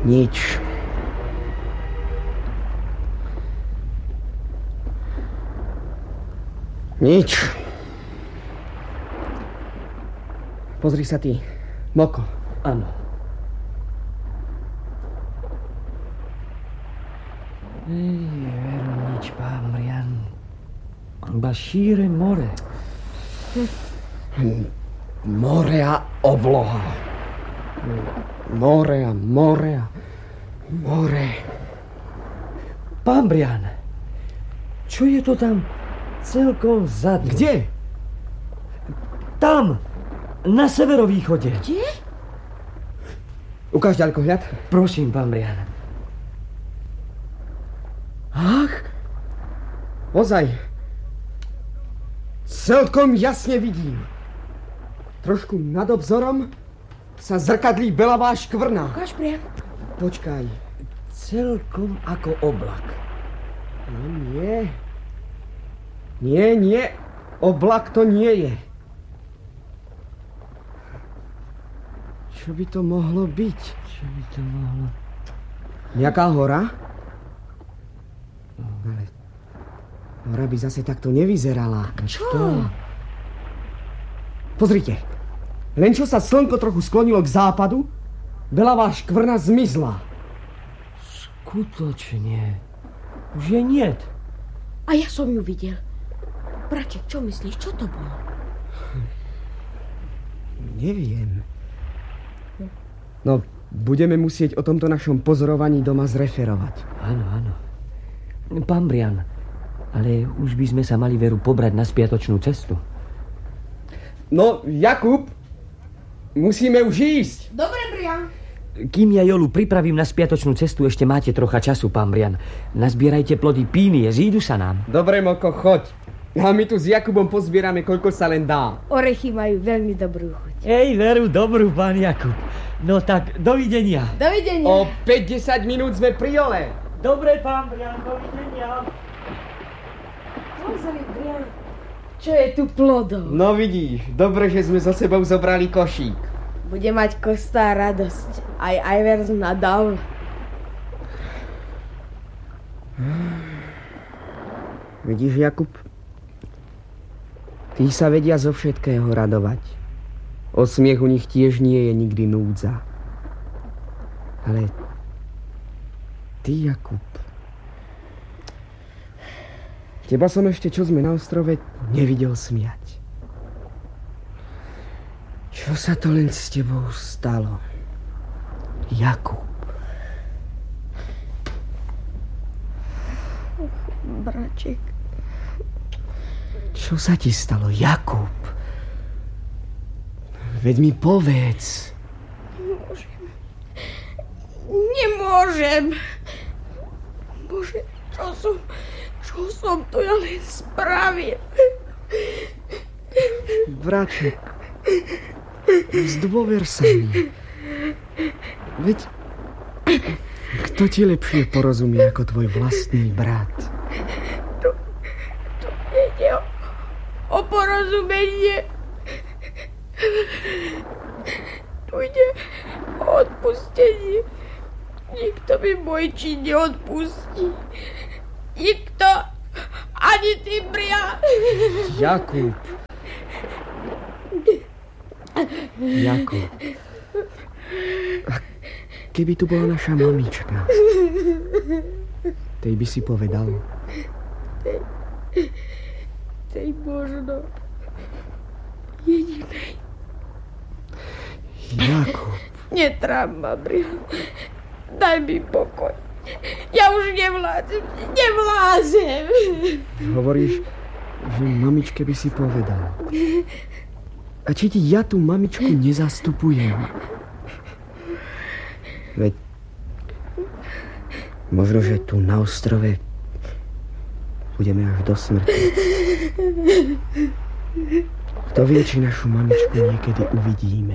Nič. Nič. Pozri sa ty, Moko. Áno. Veru nič, pán Brian. Iba šíre more. More a obloha. More a more a more. Pán Brian, čo je to tam celkom vzadu? Kde? Tam, na severovýchode. Kde? Ukáž ďalkohľad. Prosím, pán Brian. Ach, ozaj. Celkom jasne vidím. Trošku nad obzorom sa zrkadlí belavá škvrna. Ukáž priam. Počkaj. Celkom ako oblak. No nie. Nie. Oblak to nie je. Čo by to mohlo byť? Nejaká hora? Ale hora by zase takto nevyzerala. Čo? Pozrite. Len čo sa slnko trochu sklonilo k západu, belavá škvrna zmizla. Skutočne. Už je niet. A ja som ju videl. Braček, čo myslíš? Čo to bolo? Neviem. No, budeme musieť o tomto našom pozorovaní doma zreferovať. Áno. Pán Brian, ale už by sme sa mali veru pobrať na spiatočnú cestu. No, Jakub, musíme už ísť. Dobre, Brian. Kým ja Jolu pripravím na spiatočnú cestu, ešte máte trocha času, pán Brian. Nazbierajte plody pínie, zídu sa nám. Dobre, Moko, choď. A my tu s Jakubom pozbierame, koľko sa len dá. Orechy majú veľmi dobrú chuť. Veru dobrú, pán Jakub. No tak, dovidenia. Dovidenia. O 50 minút sme pri Jole. Dobre, pán Brian, dovidenia. Pozri, Brian, čo je tu plodov. No vidíš, dobre, že sme so sebou zobrali košík. Bude mať Kostá radosť. Aj Ivers nadal. Vidíš, Jakub? Tí sa vedia zo všetkého radovať. O smiech u nich tiež nie je nikdy núdza. Ale ty, Jakub, teba som ešte, čo sme na ostrove, nevidel smiať. Čo sa to len s tebou stalo, Jakub? Braček. Čo sa ti stalo, Jakub? Veď mi povedz. Nemôžem. Bože, čo som to ja len spravil? Braček, zdôver sa mi. Veď kto ti lepšie porozumie ako tvoj vlastný brat? To ide o porozumenie. Tu ide o odpustenie. Nikto mi môj čin neodpustí. Nikto. Ani ty, Brian. Jakub. A keby tu bola naša mamička, tej by si povedal? Tej možno jedinej. Jakub. Netrám ma, Brian. Daj mi pokoj. Ja už nevládzem. Hovoríš, že mamičke by si povedal. A či ti ja tú mamičku nezastupujem? Veď možno, že tu na ostrove budeme až do smrti. Kto vie, či našu mamičku niekedy uvidíme.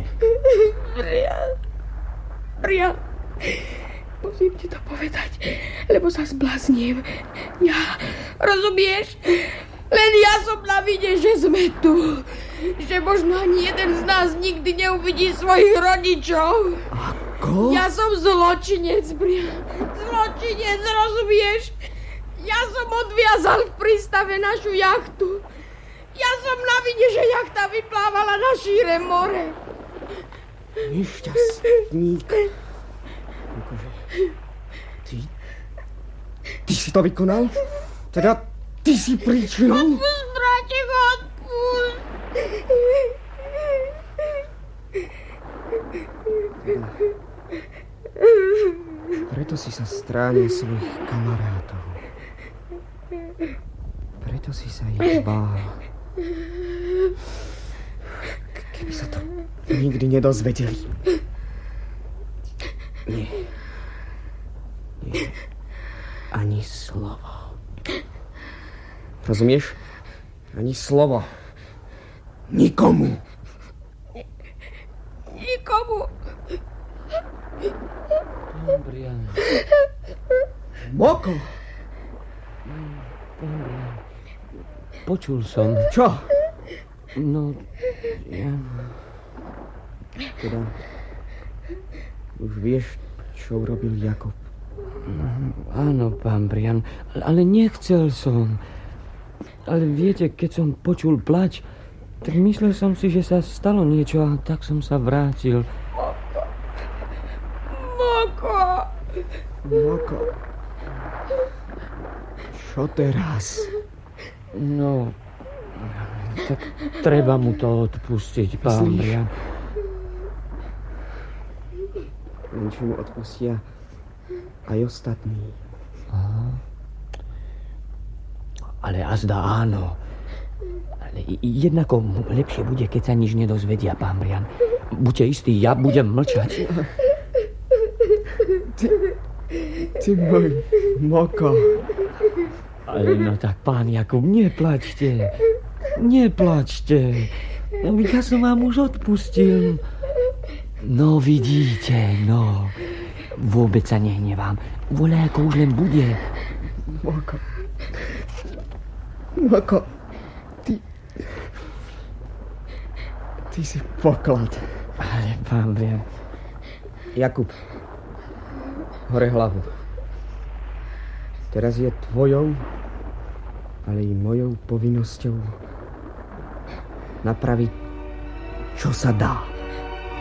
Brian, musím ti to povedať, lebo sa zblázním. Ja, rozumieš? Len ja som na vine, že sme tu. že možno ani jeden z nás nikdy neuvidí svojich rodičov. Ako? Ja som zločinec, Brian. Zločinec, rozumieš? Ja som odviazal v prístave našu jachtu. Ja som na vine, že jachta vyplávala na šíre more. Nešťastník. Akože... Ty si to vykonal? Teda ty si príčinou? Odpust, brátek, odpust. Preto si sa stránil svojich kamarátov. Preto si sa ich bál. Keby sa to nikdy nedozvedeli. Nie. Ani slovo. Rozumieš? Ani slovo. Nikomu. Nikomu. Brian. Moko! Brian. Počul som. Čo? No, ja... Teda... Už vieš, čo urobil Jakub? Áno, pán Brian, ale nechcel som. Ale viete, keď som počul plač, tak myslel som si, že sa stalo niečo a tak som sa vrátil. Moko. Moko. Čo teraz? No, tak treba mu to odpustiť, pán Brian. Len či mu odpustia aj ostatní. Aha. Ale azda áno. Ale jednako lepšie bude, keď sa nič nedozvedia, pán Brian. Buďte istí, ja budem mlčať. Ty môj Moko. Ale no tak, pán Jakub, neplačte. Neplačte. Ja som vám už odpustil. No vidíte, no. Vôbec sa nehnevám. Voľajako už len bude. Moko. Moko. Ty si poklad. Ale pán Brian. Jakub. Hore hlavu. Teraz je tvojou, ale i mojou povinnosťou napraviť, čo sa dá.